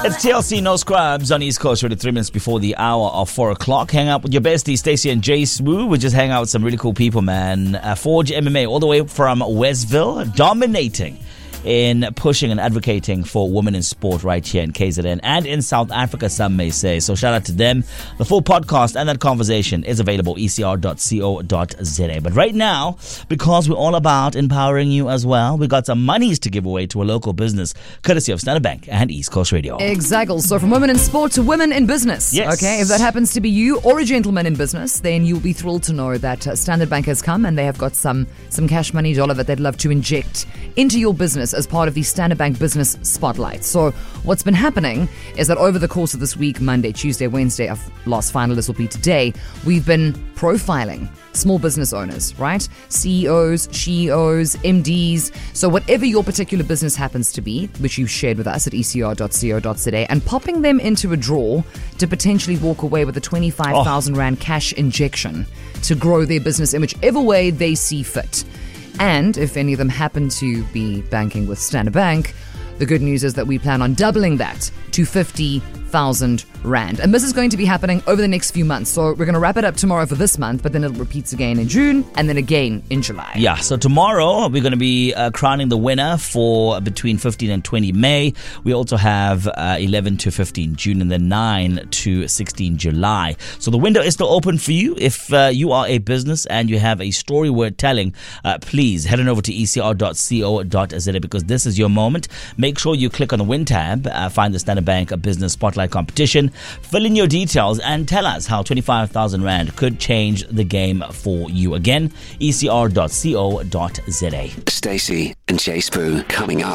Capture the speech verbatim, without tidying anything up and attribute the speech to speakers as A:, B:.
A: It's T L C No Scrubs on East Coast, really three minutes before the hour of four o'clock. Hang out with your besties, Stacey and Jay Smooth. We just hang out with some really cool people, man. Uh, Forge M M A, all the way from Westville, dominating in pushing and advocating for women in sport right here in K Z N and in South Africa, some may say. So shout out to them. The full podcast and that conversation is available e c r dot co dot z a. But right now, because we're all about empowering you as well, we got some monies to give away to a local business, courtesy of Standard Bank and East Coast Radio.
B: Exactly. So from women in sport to women in business.
A: Yes.
B: Okay. If that happens to be you or a gentleman in business, then you'll be thrilled to know that uh, Standard Bank has come and they have got some some cash money dollar that they'd love to inject into your business as part of the Standard Bank Business Spotlight. So what's been happening is that over the course of this week, Monday, Tuesday, Wednesday, our last finalists will be today, we've been profiling small business owners, right? C E Os, she E Os, M Ds. So whatever your particular business happens to be, which you've shared with us at e c r dot co dot z a, and popping them into a draw to potentially walk away with a twenty-five thousand oh. rand cash injection to grow their business in whichever way they see fit. And if any of them happen to be banking with Standard Bank, the good news is that we plan on doubling that to fifty thousand rand. And this is going to be happening over the next few months. So we're going to wrap it up tomorrow for this month, but then it repeats again in June and then again in July.
A: Yeah, so tomorrow we're going to be uh, crowning the winner for between fifteen and twenty May. We also have uh, eleven to fifteen June and then nine to sixteen July. So the window is still open for you. If uh, you are a business and you have a story worth telling, uh, please head on over to e c r dot co dot z a because this is your moment. Make sure you click on the Win tab, uh, find the Standard Bank Business Spotlight competition, fill in your details and tell us how twenty-five thousand rand could change the game for you. Again, e c r dot co dot z a.
C: Stacey and Jay Spoo coming up.